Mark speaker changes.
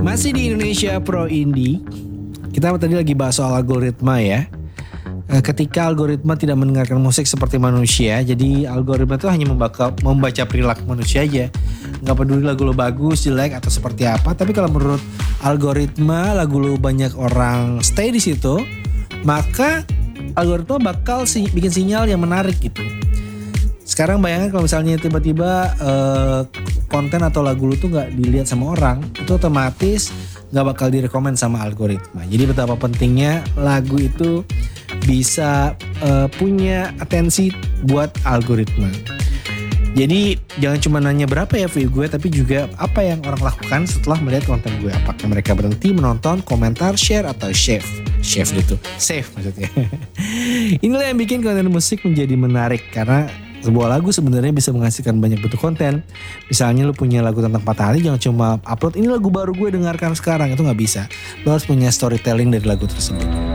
Speaker 1: Masih di Indonesia Pro Indie. Kita tadi lagi bahas soal algoritma ya. Ketika algoritma tidak mendengarkan musik seperti manusia, jadi algoritma itu hanya membaca perilaku manusia aja. Gak peduli lagu lo bagus, jelek atau seperti apa. Tapi kalau menurut algoritma lagu lo banyak orang stay di situ, maka algoritma bakal bikin sinyal yang menarik gitu. Sekarang bayangkan kalau misalnya tiba-tiba konten atau lagu lu tuh gak dilihat sama orang, itu otomatis gak bakal direkomend sama algoritma. Jadi betapa pentingnya lagu itu bisa punya atensi buat algoritma. Jadi jangan cuma nanya berapa ya view gue, tapi juga apa yang orang lakukan setelah melihat konten gue. Apakah mereka berhenti menonton, komentar, share, atau save maksudnya. Inilah yang bikin konten musik menjadi menarik, karena sebuah lagu sebenarnya bisa menghasilkan banyak bentuk konten. Misalnya lu punya lagu tentang patah hati, jangan cuma upload ini lagu baru gue dengarkan sekarang, itu gak bisa. Lu harus punya storytelling dari lagu tersebut.